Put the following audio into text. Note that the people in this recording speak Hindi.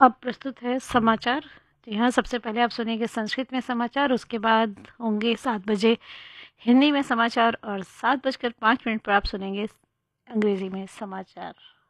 अब प्रस्तुत है समाचार। तो यहाँ सबसे पहले आप सुनेंगे संस्कृत में समाचार, उसके बाद होंगे 7 बजे हिंदी में समाचार और 7:05 पर आप सुनेंगे अंग्रेजी में समाचार।